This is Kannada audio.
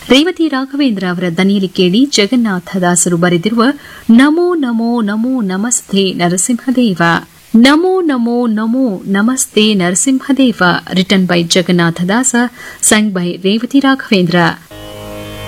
ರೇವತಿ ರಾಘವೇಂದ್ರ ಅವರ ದನಿಯಲ್ಲಿ ಕೇಳಿ ಜಗನ್ನಾಥದಾಸರು ಬರೆದಿರುವ ನಮೋ ನಮೋ ನಮೋ ನಮಸ್ತೆ ನರಸಿಂಹದೇವ. ನಮೋ ನಮೋ ನಮೋ ನಮಸ್ತೆ Narasimhadeva written by Jagannatha Dasa, sung by Revathi Raghavendra.